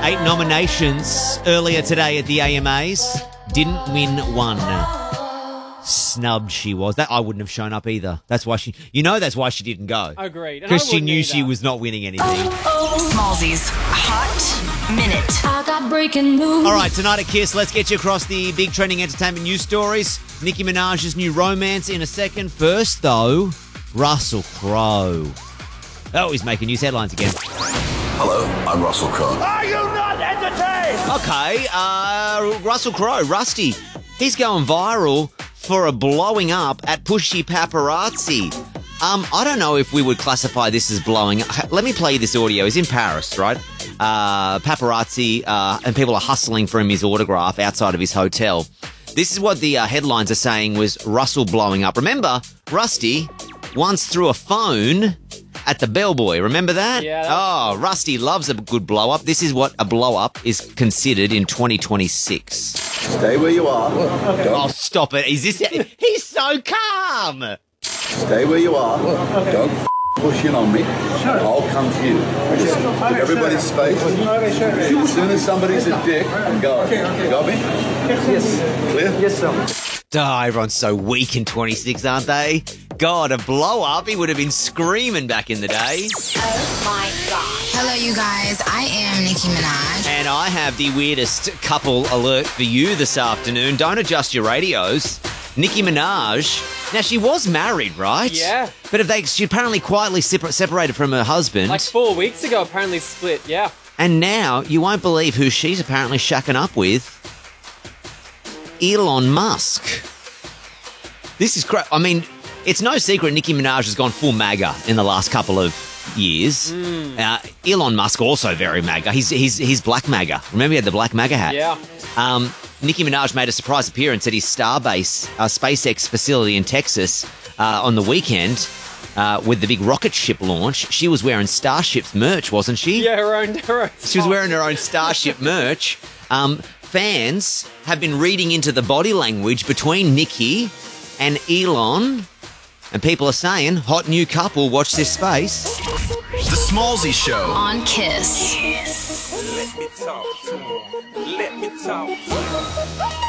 8 nominations earlier today at the AMAs. Didn't win one. Snubbed she was. That I wouldn't have shown up either. That's why she didn't go. Agreed. Because she knew she was not winning anything. Smallzy's Hot Minute. I got breaking news. All right, tonight at Kiss, let's get you across the big trending entertainment news stories. Nicki Minaj's new romance in a second. First, though, Russell Crowe. Oh, he's making news headlines again. Hello, I'm Russell Crowe. Are you not entertained? Okay, Russell Crowe, Rusty. He's going viral for a blowing up at Pushy Paparazzi. I don't know if we would classify this as blowing up. Let me play you this audio. He's in Paris, right? Paparazzi, and people are hustling for him his autograph outside of his hotel. This is what the headlines are saying was Russell blowing up. Remember, Rusty once threw a phone at the bellboy. Remember that? Yeah. Oh, Rusty loves a good blow up. This is what a blow up is considered in 2026. Stay where you are. Oh, stop it. He's so calm. Stay where you are. Don't push in on me. I'll come to you. Just give everybody space. As soon as somebody's a dick, go. Got me? Yes. Clear? Yes, sir. Oh, everyone's so weak in 26, aren't they? God, a blow up. He would have been screaming back in the day. Oh my God. Hello, you guys. I am Nicki Minaj. And I have the weirdest couple alert for you this afternoon. Don't adjust your radios. Nicki Minaj. Now, she was married, right? Yeah. But she apparently quietly separated from her husband. Like 4 weeks ago, apparently split, yeah. And now, you won't believe who she's apparently shacking up with. Elon Musk. This is crazy. I mean, it's no secret Nicki Minaj has gone full MAGA in the last couple of years. Elon Musk also very MAGA. He's black MAGA. Remember he had the black MAGA hat? Yeah. Nicki Minaj made a surprise appearance at his Starbase SpaceX facility in Texas on the weekend with the big rocket ship launch. She was wearing Starship's merch, wasn't she? Yeah, her own She was wearing her own Starship merch. Fans have been reading into the body language between Nicki and Elon, and people are saying, hot new couple, watch this space. The Smallzy Show. On Kiss. Let me talk to him. Let me talk to him.